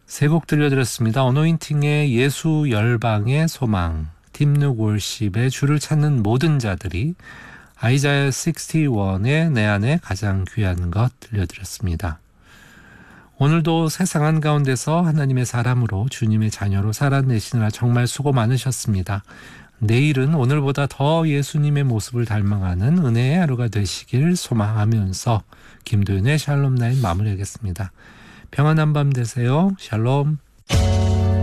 세 곡 들려드렸습니다. 어노인팅의 예수 열방의 소망, 딥룩 월십의 주를 찾는 모든 자들이, 아이자야 61의 내 안에 가장 귀한 것 들려드렸습니다. 오늘도 세상 한가운데서 하나님의 사람으로 주님의 자녀로 살아내시느라 정말 수고 많으셨습니다. 내일은 오늘보다 더 예수님의 모습을 닮아가는 은혜의 하루가 되시길 소망하면서 김도윤의 샬롬 나인 마무리하겠습니다. 평안한 밤 되세요. 샬롬.